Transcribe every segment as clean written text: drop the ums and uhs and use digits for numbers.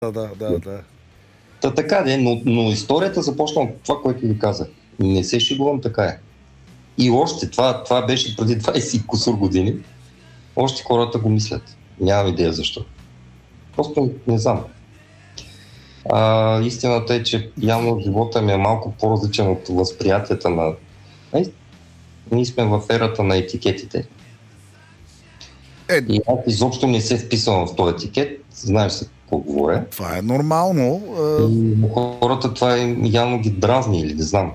Да. Та така де, но историята започна от това, което ви казах. Не се шегувам, така е. И още, това беше преди 20 кусур години. Още хората го мислят. Нямам идея защо. Просто не знам. Истината е, че явно живота ми е малко по-различен от възприятията на... Ние сме в ерата на етикетите. И аз изобщо не се вписвам в този етикет. Знаеш се какво говоря. Това е нормално. Хората това явно ги дразни или не знам.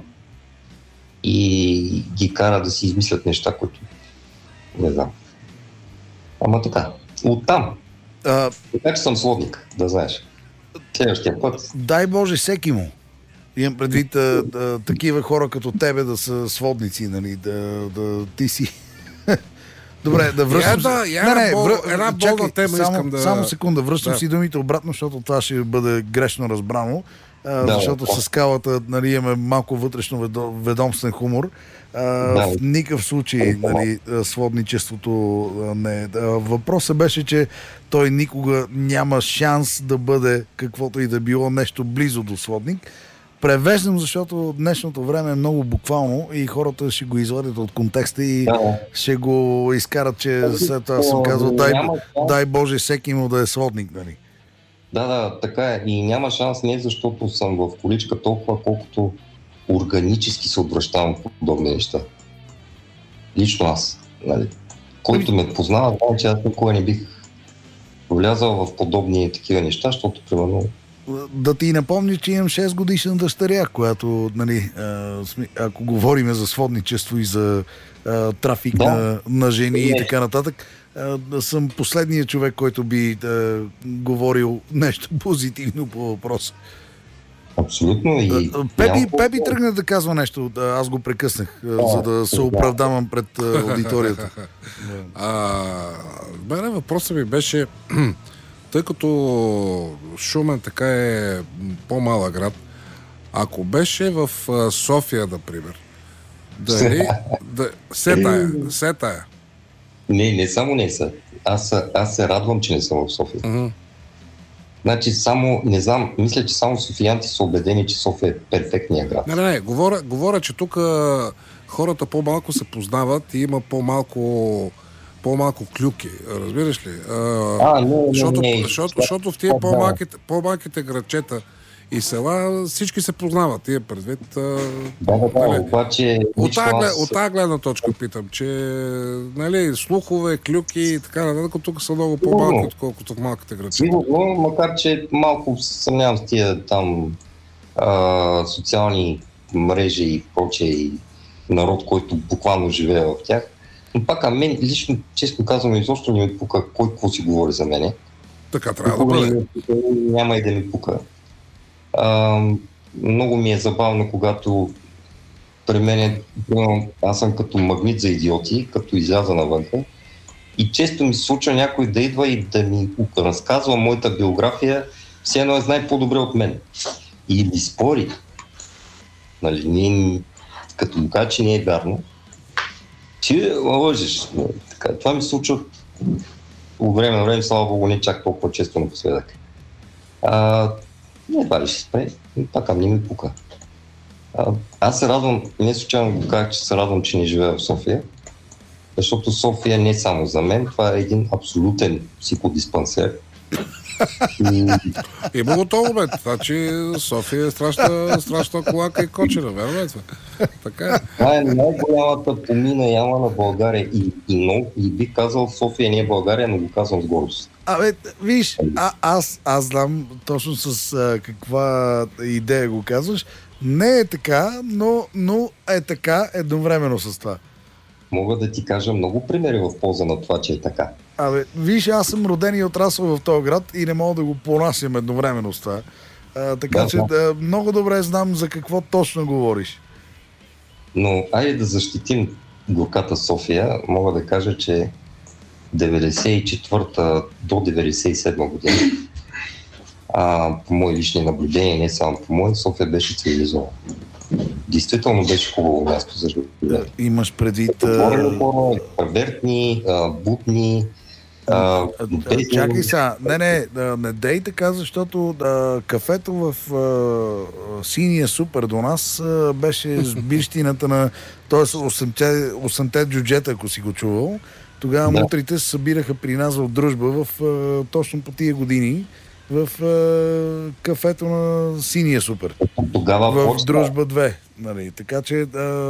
И ги кара да си измислят неща, които не знам. Ама така. Оттам. Така че съм сводник, да знаеш. Следващия път. Дай Боже всеки му. Имам предвид такива хора като тебе да са сводници, нали, да ти си... Добре, да връщам... Една болна тема искам да... Само секунда, връщам си думите обратно, защото това ще бъде грешно разбрано. Защото с скалата, нали, имаме малко вътрешно ведомствен хумор. В никакъв случай, нали, сводничеството не е. Въпросът беше, че той никога няма шанс да бъде каквото и да било нещо близо до сводник. Превеждам, защото днешното време е много буквално и хората ще го извадят от контекста и ще го изкарат, че след това съм казал дай Боже всеки му да е сводник, нали? Да, така е. И няма шанс не защото съм в количка толкова, колкото органически се отвръщавам в подобни неща. Лично аз. Нали? Който ме познава, знае, че аз никога не бих влязал в подобни такива неща, защото примерно... Да ти напомня, че имам 6 годишна дъщеря, която, нали, ако говорим за сводничество и за трафик на жени и така нататък, съм последният човек, който би говорил нещо позитивно по въпроса. Абсолютно. И Пеби тръгна да казва нещо, аз го прекъснах, за да се оправдавам пред аудиторията. Мене въпросът ми беше, тъй като Шумен така е по-малък град, ако беше в София, например, дали... Се тая. Не само не са. Аз се радвам, че не съм в София. Значи само, не знам, мисля, че само софиянти са убедени, че София е перфектния град. Не, говоря, че тук хората по-малко се познават и има по-малко клюки, разбираш ли? Защото в тия по-малките градчета и села всички се познават, тия предвид. Обаче... От тази гледна точка питам, че нали, слухове, клюки и така нататък, тук са много по-малки, отколкото в малките градчета. Сигурно, макар че малко съмнявам с тия там социални мрежи и прочее и народ, който буквално живее в тях. Но пак мен лично, честно казвам, изобщо не ми пука кой какво си говори за мене. Така трябва да бъде. Няма и да ми пука. Много ми е забавно, когато при мен аз съм като магнит за идиоти, като изляза навънка. И често ми се случва някой да идва и да ми разказва моята биография, все едно знае по-добре от мен. И ми спори. Нали, като му кажа, че не е вярно, че лъжеш. Това ми се случва по време на време, слава Богу, не чак толкова често напоследък. Не, това ли ще спре, пак не ми пука. Аз се радвам, не случайно го казах, че се радвам, че не живея в София, защото София не е само за мен, това е един абсолютен психодиспансер. Има го този момент, значи София е страшна колака и кочера, верно е това? Така е. Това е най-голямата помина яма на България и бих казал София не е България, но го казвам с гордост. Виж, аз знам точно с каква идея го казваш. Не е така, но е така едновременно с това. Мога да ти кажа много примери в полза на това, че е така. Виж, аз съм роден и отрасъл в този град и не мога да го понасям едновременно с това. Така че много добре знам за какво точно говориш. Но айде да защитим горката София. Мога да кажа, че 94-та до 97 година, по мои лични наблюдения, не само по мои, София беше цивилизована. Действително беше хубаво място за живота. Имаш предвид... Первертни, бутни, Чакай сега, не дей така, защото кафето в синия супер до нас беше сбищината на, т.е. 8-те джуджета, ако си го чувал. Тогава мутрите се събираха при нас в Дружба точно по тия години в кафето на синия супер. Тогава в Дружба 2. Нали. Така че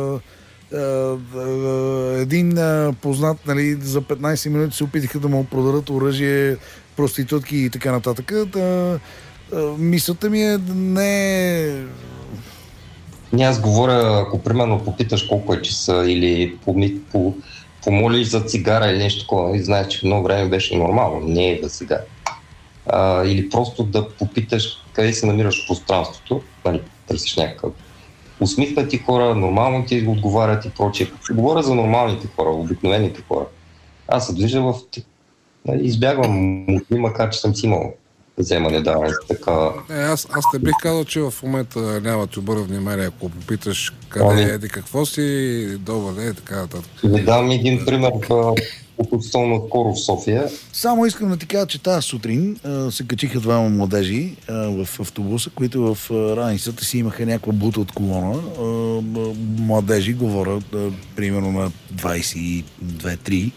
един познат, нали, за 15 минути се опитаха да му продадат оръжие, проститутки и така нататък. Мисълта ми е не... Аз говоря, ако примерно попиташ колко е часа или помолиш за цигара или нещо такова, и знаеш, че много време беше нормално, не е да сега. Или просто да попиташ къде се намираш в пространството, нали, търсиш някакъв усмихнати хора, нормално ти отговарят и прочее. Говоря за нормалните хора, обикновените хора. Аз се движа избягвам мутли, макар че съм си имал вземане даване. Така... Аз не бих казал, че в момента няма ти обърна внимание, ако попиташ къде еди, какво си, добър, така нататък. Ви дам един пример относително скоро в София. Само искам да ти кажа, че тази сутрин се качиха двама младежи в автобуса, които в раницата си имаха някаква бута от колона. Младежи, говоря, примерно на 22-3.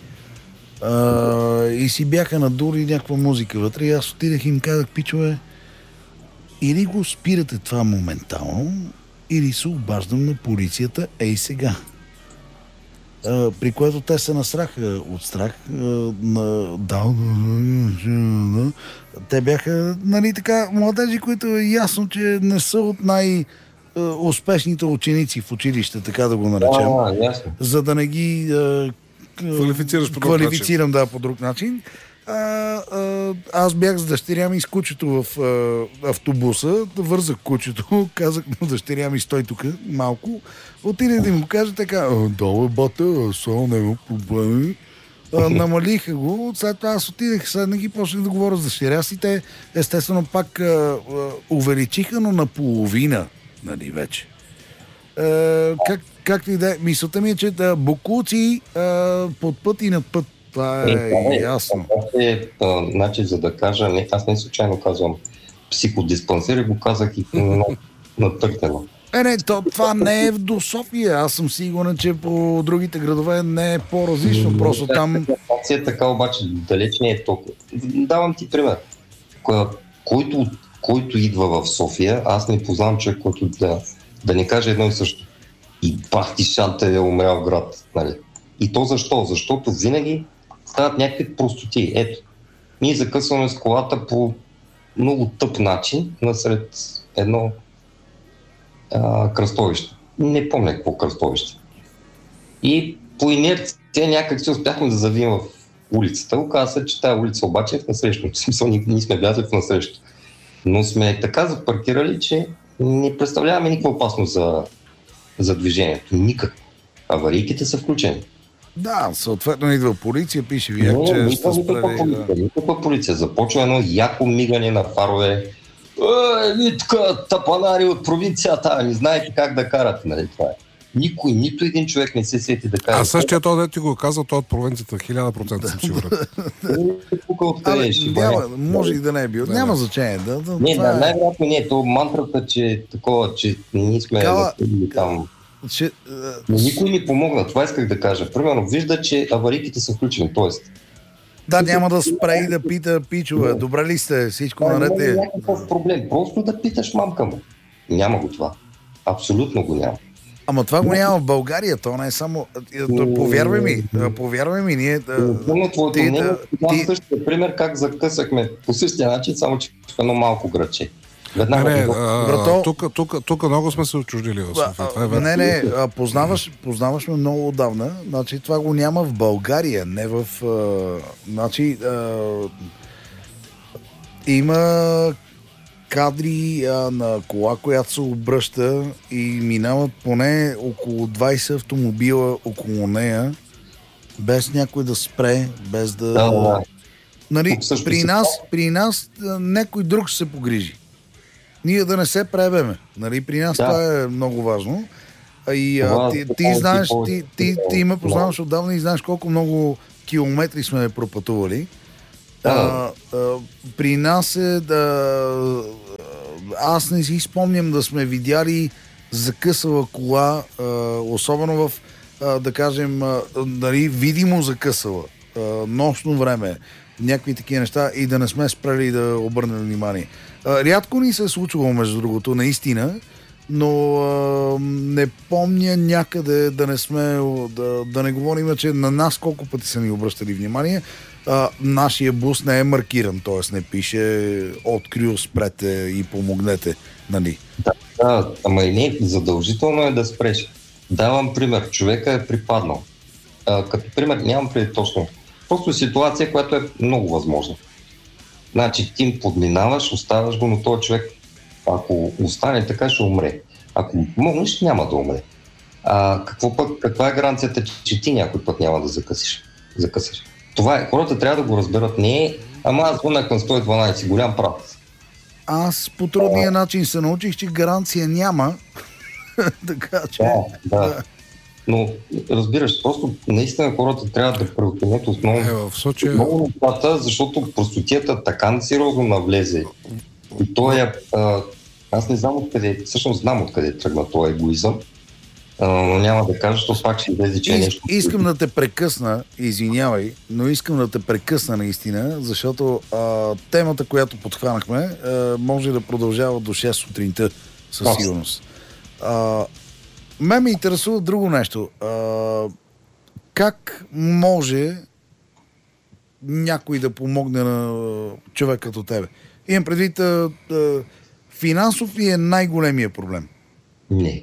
И си бяха надури някаква музика вътре. И аз отидах и им казах, пичове, или го спирате това моментално, или се обаждам на полицията, ей сега. При което те се насраха от страх. Те бяха, нали така, младежи, които е ясно, че не са от най-успешните ученици в училище, така да го наречем. За да не ги квалифицирам по друг начин. Аз бях с дъщеря ми и с кучето в автобуса, вързах кучето, казах на дъщеря ми, стой тук малко, отидах да им го кажа така, долу бата, само няма проблеми. Намалиха го, след това аз отидах, седнах и почнах да говоря с дъщеря си, те естествено пак увеличиха, но наполовина, нали вече. Както и да е, мисълта ми е, че боклуци под път и над път. Това е ясно. Значи, за да кажа, аз не случайно казвам психодиспансер, го казах и натъртено. Това не е до София. Аз съм сигурен, че по другите градове не е по-различно. Просто там... Така обаче далеч не е толкова. Давам ти пример. Който идва в София, аз не познавам човек, който да не каже едно и също. И бах ти шанта е умрял град. Нали? И то защо? Защото винаги стават някакви простоти. Ето, ние закъсваме с колата по много тъп начин насред едно кръстовище. Не помня какво кръстовище. И по инерция някак си успяхме да завием в улицата. Оказва се, че тази улица обаче е в насрещното. В смисъл, ние сме влязли в насрещото. Но сме така запаркирали, че не представляваме никаква опасност за движението. Никак. Аварийките са включени. Да, съответно идва полиция, пише ви, че сте спрели. Никаква полиция. Започва едно яко мигане на фарове. Така тапанари от провинцията, не знаете как да карате, нали това е. Никой, нито един човек не се сети да кара. А същия той, да ти го каза, той от провинцията 1000% съм сигурен. Може и да не е бил. Няма значение. Най-вероятно не е. То мантрата, че такова, че ние сме там. Никой ни помогна. Това исках да кажа. Примерно вижда, че аварийките са включени. Тоест. Да, няма да спре и да пита пичове. Добре ли сте? Всичко наред е. Някакъв проблем. Просто да питаш мамка му. Няма го това. Абсолютно го няма. Ама това го няма в България, то не е само... Повярвай ми, ние... Твоето мнение, същия пример, как закъсахме по същия начин, само че в едно малко градче. Тук много сме се отчуждили в София. Познаваш ме много отдавна. Значи това го няма в България, не в... Има кадри на кола, която се обръща и минават поне около 20 автомобила около нея, без някой да спре, без да... Нали, при нас някой друг ще се погрижи. Ние да не се пребеме. Нали, при нас това е много важно. И ти знаеш, ти ме познаваш отдавна и знаеш колко много километри сме пропътували. При нас е аз не си спомням да сме видяли закъсала кола, особено в, да кажем, нали, видимо закъсала, нощно време, някакви такива неща и да не сме спрели да обърнем внимание. Рядко ни се е случвало, между другото, наистина, но не помня някъде да не сме, да не говорим, че на нас колко пъти са ни обръщали внимание. Нашия бус не е маркиран, т.е. не пише открил, спрете и помогнете, нали? Да, ама и не, задължително е да спреш. Давам пример, човека е припаднал. Като пример нямам преди точно. Просто ситуация, която е много възможна. Значи ти подминаваш, оставаш го, но този човек, ако остане така, ще умре. Ако му помогнеш, няма да умре. Каква е гаранцията, че ти някой път няма да закъсиш? Това е, хората трябва да го разберат. Не е, ама аз звънах на 112, голям прав. Аз по трудния начин се научих, че гаранция няма. Така че... Да. Но разбираш, просто наистина хората трябва да преоценят основно много нещата, защото простотията така несериозно навлезе. И той е... Аз не знам откъде, всъщност знам откъде тръгна този егоизъм, но няма да кажа, защото пак ще излезе, че е нещо... Искам да те прекъсна, извинявай, но искам да те прекъсна наистина, защото темата, която подхванахме, може да продължава до 6 сутринта със сигурност. Ме интересува друго нещо. Как може някой да помогне на човек като тебе? Имам предвид, финансов ли е най-големия проблем? Не.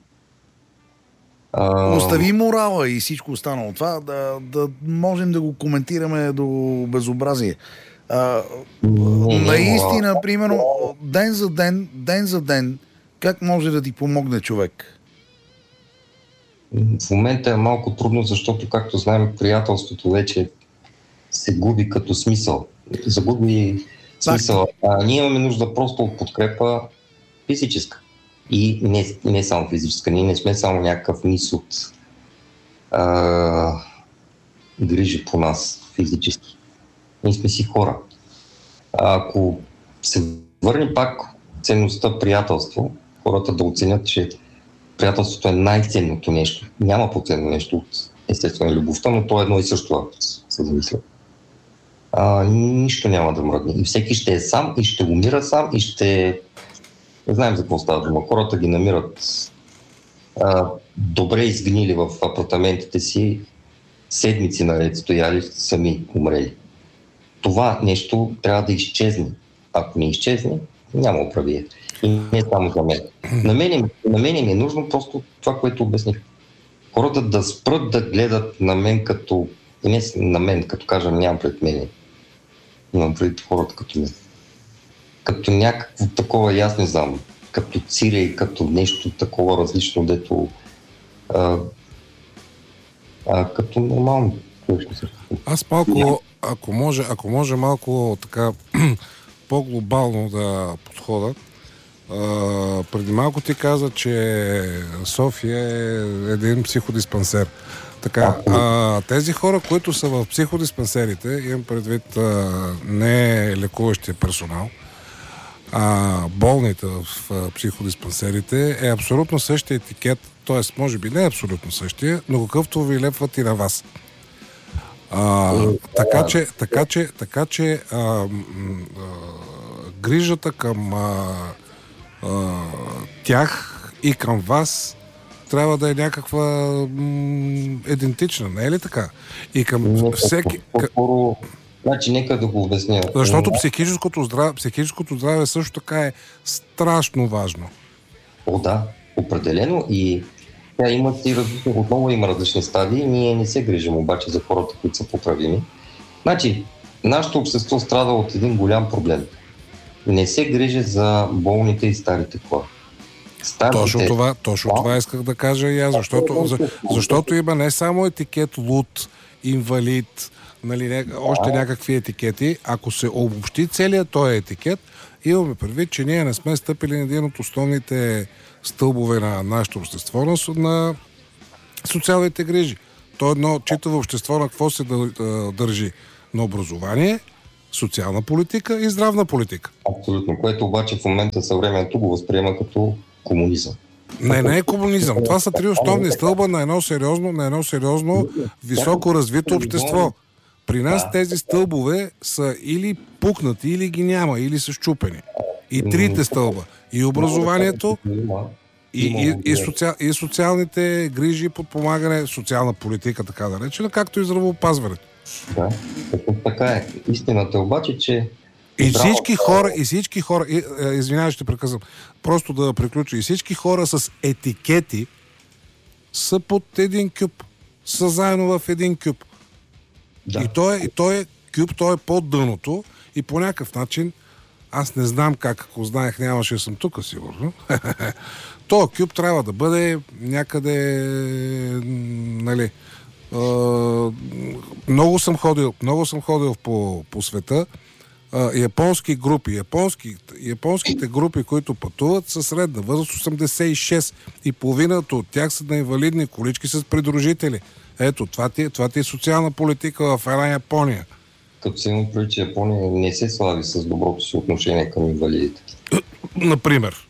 Остави морала и всичко останало. Това да можем да го коментираме до безобразие. Наистина, примерно, ден за ден, как може да ти помогне човек? В момента е малко трудно, защото, както знаем, приятелството вече се губи като смисъл. Загуби смисъл. Ние имаме нужда просто от подкрепа физическа. И не само физическа. Ние не сме само някакъв низ от грижи по нас физически. Ние сме си хора. Ако се върне пак ценността приятелство, хората да оценят, че приятелството е най-ценното нещо. Няма по-ценно нещо от естествена любовта, но то е едно и също, ако се замисля. Нищо няма да мръдне. И всеки ще е сам и ще умира сам и ще... Не знаем за какво става дума. Хората ги намират добре изгнили в апартаментите си, седмици наред стояли, сами умрели. Това нещо трябва да изчезне. Ако не изчезне, няма оправие. И не само за мен. На мен ми е нужно просто това, което обясних. Хората да спрат да гледат на мен като... И не на мен, като кажа, нямам пред мене. Имам пред хората като мен. Като някакво такова, аз не знам, като цирей, като нещо такова различно, дето като нормално. Аз малко, ако може малко така по-глобално да подхода. Преди малко ти каза, че София е един психодиспансер. Така, тези хора, които са в психодиспансерите, имам предвид не лекуващия персонал, болните в психодиспансерите е абсолютно същия етикет, т.е. може би не е абсолютно същия, но какъвто ви лепват и на вас. Така че грижата към тях и към вас трябва да е някаква идентична, не е ли така? И към всеки... Значи, нека да го обясня. Защото психическото здраве също така е страшно важно. Да, определено. И тя отново има различни стадии. Ние не се грижим обаче за хората, които са поправими. Значи, нашето общество страда от един голям проблем. Не се грижи за болните и старите хора. Точно това исках да кажа и аз, защото има не само етикет луд, инвалид, нали, още някакви етикети. Ако се обобщи целият този етикет, имаме предвид, че ние не сме стъпили на един от основните стълбове на нашето общество, на социалните грижи. То едно читаво общество на какво се държи? На образование, социална политика и здравна политика. Абсолютно, което обаче в момента съвременето го възприема като комунизъм. Не е комунизъм. Това са три основни стълба на едно сериозно високо развито общество. При нас тези стълбове са или пукнати, или ги няма, или са счупени. И трите стълба. И образованието, и социалните грижи, подпомагане, социална политика, така да речена, както и здравеопазването. Да, така е. Истината е обаче, че и всички хора, извинявай, ще прекъсвам, просто да приключа, и всички хора с етикети са под един кюп, са заедно в един кюп. Да. И той е кюп, той е под дъното и по някакъв начин, аз не знам как, ако знаех, нямаше да съм тук, сигурно. Този кюп трябва да бъде някъде, нали, много съм ходил по света. Японски групи. Японските групи, които пътуват, са средна възраст 86 и половината от тях са на инвалидни колички с придружители. Ето, това ти е социална политика в една Япония. Като се има предвид, че Япония не се слави с доброто си отношение към инвалидите. Например.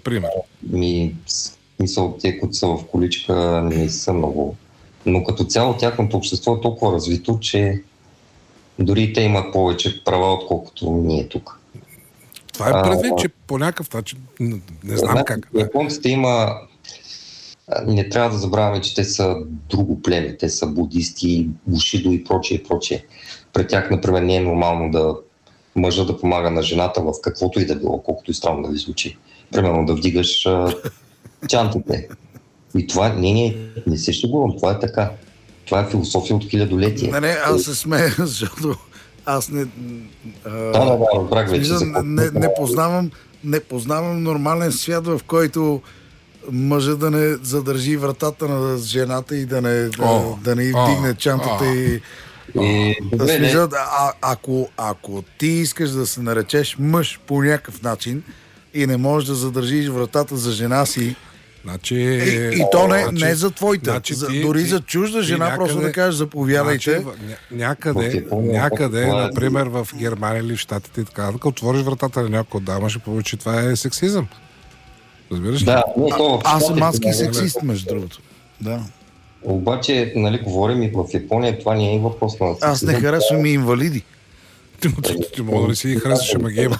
Мисъл, те, които са в количка, не са много. Но като цяло тяхното общество е толкова развито, че дори те имат повече права, отколкото ние тук. Това е предвид, че по някакъв начин не знам как. Японците има... Не трябва да забравяме, че те са друго племе. Те са будисти, бушидо и прочее. При тях, например, не е нормално да мъжа да помага на жената в каквото и да било, колкото и странно да ви звучи. Примерно да вдигаш чантите. И това не се шегувам, това е така. Това е философия от хилядолетия. Не, аз се смея, защото аз не познавам нормален свят, в който мъжа да не задържи вратата на жената и да не вдигне чантата и... Ако ти искаш да се наречеш мъж по някакъв начин и не можеш да задържиш вратата за жена си, и то не за твоите, дори за чужда жена, някъде, просто да кажеш заповядайте. Някъде, например в Германия или в Щатите и така, ако отвориш вратата на някоя дама, ще получи, това е сексизъм. Разбираш ли? Да, аз съм адски сексист, между другото. Да. Обаче, нали, говорим и в Япония, това не е въпрос на сексизъм. Аз не харесвам и инвалиди. Ти мога да ли си ги харесваш, ама ги има.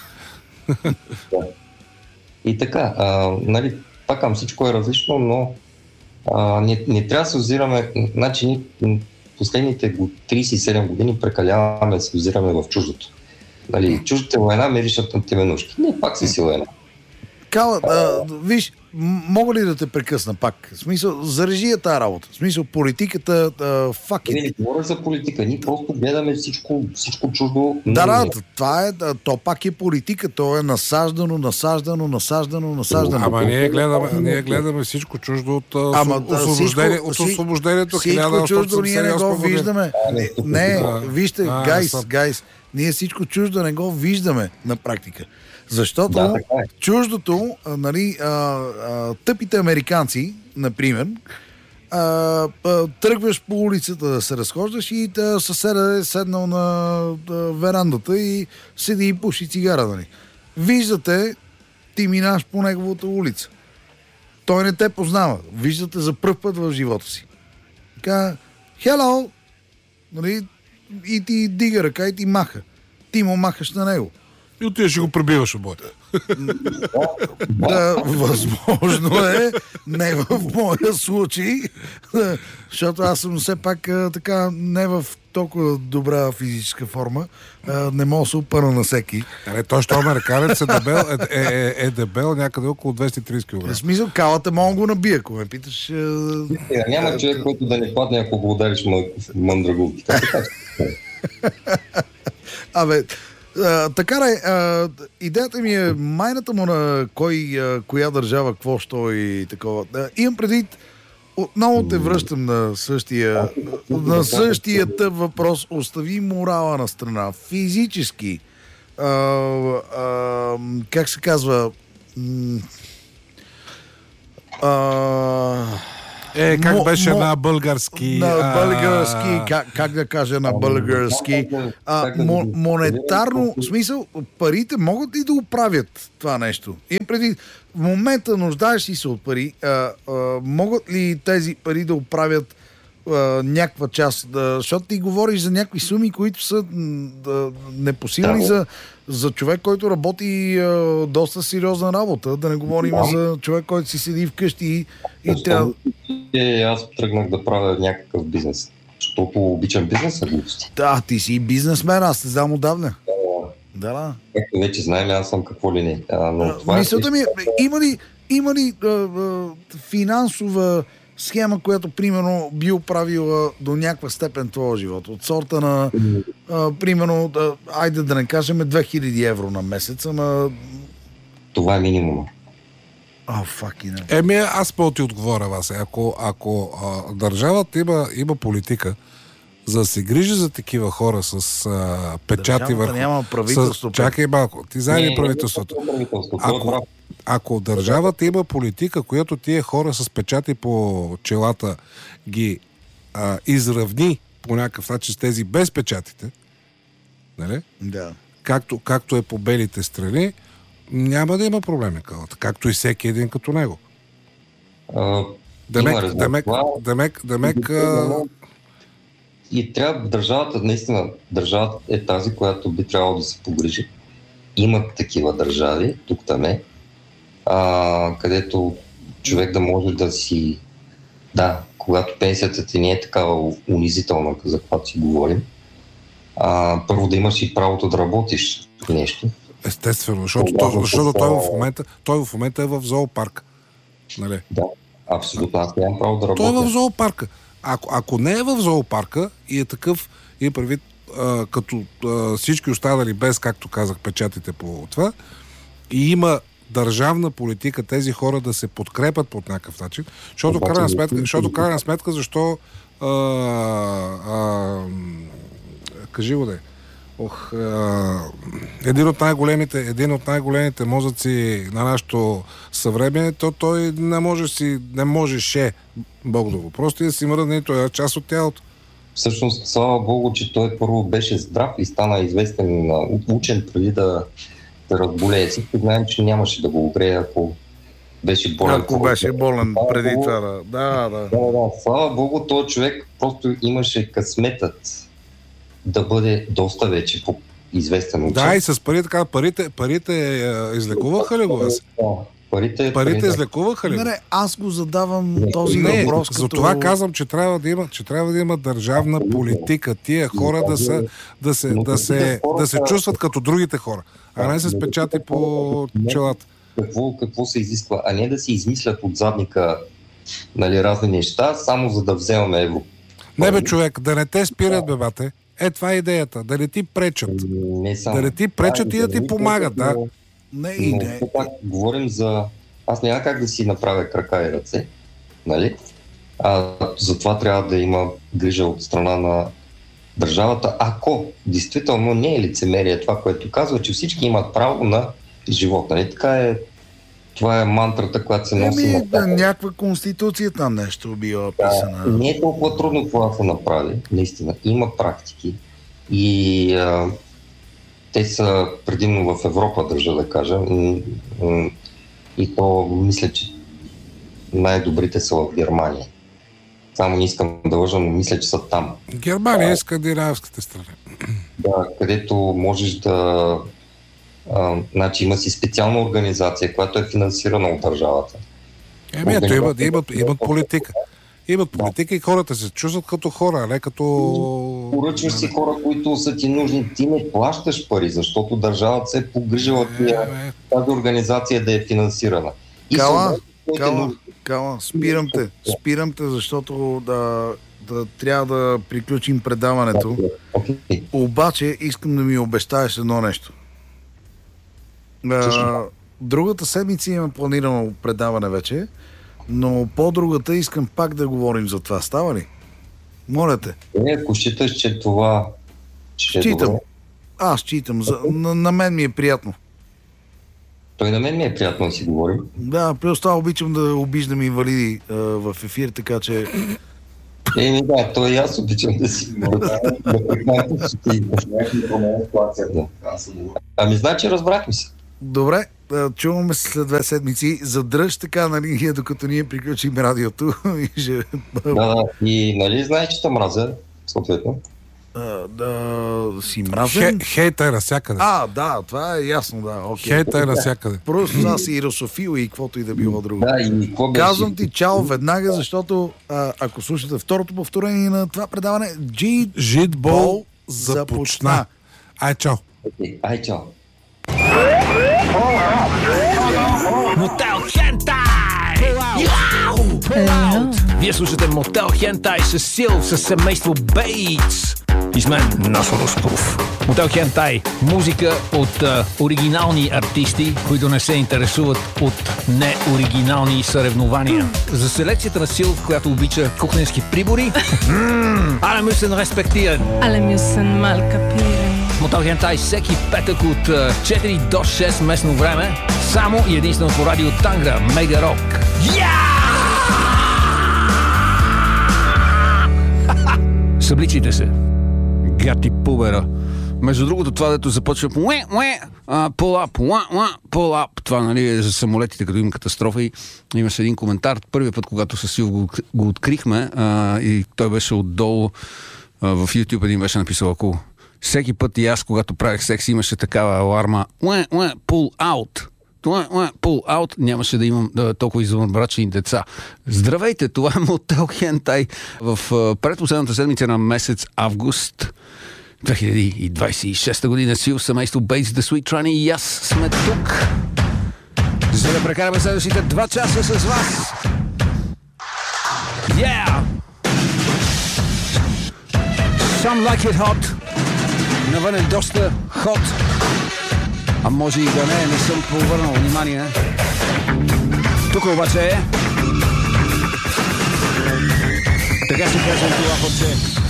И така, нали, пак към всичко е различно, но не трябва да се озираме, значи последните 37 години прекаляваме да се озираме в чуждото. Нали, чуждата война меришат на теменушки. Не, пак си война. Кала, виж, мога ли да те прекъсна пак? В смисъл, зарежи тази работа. В смисъл, политиката, fuck it. Не говоря за политика, ние просто гледаме всичко чуждо. Да, това е, то пак е политика, то е насаждано. Ама ние гледаме всичко чуждо от освобождението. Всичко чуждо ние не го виждаме. Не, вижте, гайс, ние всичко чуждо не го виждаме на практика. Защото чуждото, нали, тъпите американци, например, тръгваш по улицата да се разхождаш и съседа е седнал на верандата и седи и пуши цигара. Нали. Виждате, ти минаш по неговата улица. Той не те познава. Виждате за пръв път в живота си. Така, hello, нали, и ти дига ръка и ти маха. Ти му махаш на него. И отиваш ще го пребиваш обоите. Да, възможно е. Не в моя случай. Защото аз съм все пак така не в толкова добра физическа форма. Не мога да се опърна на всеки. Той, що американец е дебел някъде около 230 кг. В смисъл, калата мога да го набия, ако ме питаш. Няма човек, който да не падне, ако го удариш мъндрагулки. Абе, така идеята ми е майната му на коя държава, какво, що и такова. Имам предвид, отново те връщам на същия тъп въпрос. Остави морала на страна. Физически, как се казва, Как беше на български? На български, как да кажа на български? Монетарно, в смисъл, парите могат ли да оправят това нещо? И преди, в момента нуждаеш ли се от пари, могат ли тези пари да оправят някаква част, защото ти говориш за някакви суми, които са непосилни за човек, който работи доста сериозна работа, да не говорим за човек, който си седи вкъщи и трябва... Аз тръгнах да правя някакъв бизнес, защото обичам бизнеса, глупости. Да, ти си бизнесмен, аз те знам отдавна. Да. Както вече знаем, аз съм какво ли не. Мисълта ми, има ли финансова схема, която, примерно, би оправила до някаква степен твоя живот? От сорта на, примерно, айде да не кажем 2000 евро на месец, ама... Това е минимума. Аз по ти отговоря, вас. Ако държавата има политика, за да се грижи за такива хора с печати върху... няма правителство. Чакай малко, ти заедни правителството. Ако държавата има политика, която тия хора с печати по челата ги изравни по някакъв начин с тези без печатите, нали? Да. Както е по белите страни, няма да има проблеми, както и всеки един като него. Демек. И трябва държавата е тази, която би трябвало да се погрижи. Има такива държави, тук-там където човек да може да си... Да, когато пенсията ти не е такава унизителна, за която си говорим, първо да имаш и правото да работиш нещо. Естествено, защото той в момента е в зоопарк. Нали? Да, абсолютно. Аз нямам право да работя. Той е в зоопарка. Ако не е в зоопарка и е такъв, и предвид като всички останали без, както казах, печатите по това, и има държавна политика тези хора да се подкрепят по някакъв начин, защото крайна сметка защо кажи го да е. Един от най-големите мозъци на нашето съвремие, той не можеше Бог да го прости да си мръдне, той е част от тялото. Всъщност, слава Богу, че той първо беше здрав и стана известен учен преди да разболее. Всички знаем, че нямаше да го огрее, ако беше болен. Ако беше болен преди това. Да. Слава Богу, този човек просто имаше късметът да бъде доста вече известен учен. Да, и с парите излекуваха ли го? Парите излекуваха ли? Не, аз го задавам този въпрос. Затова казвам, че трябва да има държавна политика. Тия хора да се чувстват като другите хора, а не се печати по челата. Какво се изисква? А не да си измислят от задника разни неща, само за да вземаме евро. Не бе, човек, да не те спират, бебате. Това е идеята. Да не ти пречат. Да не ти пречат и да ти помагат, да. Не. Говорим за... Аз няма как да си направя крака и ръце, нали? Затова трябва да има грижа от страна на държавата. Ако действително не е лицемерие това, което казва, че всички имат право на живот, нали? Така е. Това е мантрата, която се носи някаква конституция там нещо била писана. Не е толкова трудно това да се направи, наистина. Има практики и те са предимно в Европа, държа да кажа. И то мисля, че най-добрите са в Германия. Само не искам да лъжа, но мисля, че са там. Германия е скандинавските страни. Да, където можеш да... има си специална организация, която е финансирана от държавата. Имат политика. Имат политика и хората се чувстват като хора, а не като... Поръчваш си хора, които са ти нужни. Ти не плащаш пари, защото държавата се е погрижила тази организация да е финансирана. Кала, спирам те, защото да трябва да приключим предаването. Okay. Обаче искам да ми обещаеш едно нещо. Другата седмица имам планирано предаване вече, но по-другата искам пак да говорим за това. Става ли? Моля те. Ако считаш, че това... Считам. Аз считам. На мен ми е приятно. Той на мен ми е приятно да си говорим. Да, плюс това обичам да обиждам инвалиди в ефир, така че... Да, то и аз обичам да си говоря. Ами, значи разбрахме се. Добре, чуваме се след 2 седмици. Задръж така на линия, докато ние приключим радиото. Да, и нали знаеш, че те мразя, съответно? Да си мразен. Хейта е навсякъде. Да, това е ясно, да. Okay. Хейта е навсякъде. Просто аз си русофил и каквото и да било друго. Да, и какво беше? Казвам ти чао веднага, защото ако слушате второто повторение на това предаване, Джитбол започна. Ай, чао. Ай, чао. Мотел Хентай! Вие слушате Мотел Хентай с Сил, с семейство Бейтс. И с мен Насо Русков. Мотел Хентай. Музика от оригинални артисти, които не се интересуват от неоригинални съревнования. За селекцията на Сил, която обича кухненски прибори, alle müssen respektieren. Alle müssen mal kapieren. Мотел Хентай всеки петък от 4 до 6 местно време, само и единствено по радио Тангра, Мега Рок. Събличите се. Гати пубера. Между другото, това дето започва pull up. Това, нали, е за самолетите, като има катастрофа. И имаше един коментар. Първият път, когато със Сил го открихме, и той беше отдолу в YouTube, един беше написал, ако всеки път и аз, когато правих секс, имаше такава аларма pull out. Pull out, нямаше да имам толкова извънбрачни деца. Здравейте, това е Мотел Хентай. В предпоследната седмица на месец август 2026 година Сил, семейство Бейтс, The Sweet Tranny и аз сме тук, за да прекараме следващите 2 часа с вас. Yeah! Some like it hot. Навън е доста hot. А може и да не съм повърнал внимание. Тук обаче е... Така се казва това, че